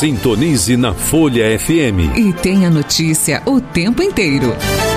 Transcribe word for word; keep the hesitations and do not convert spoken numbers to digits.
Sintonize na Folha F M. E tenha notícia o tempo inteiro.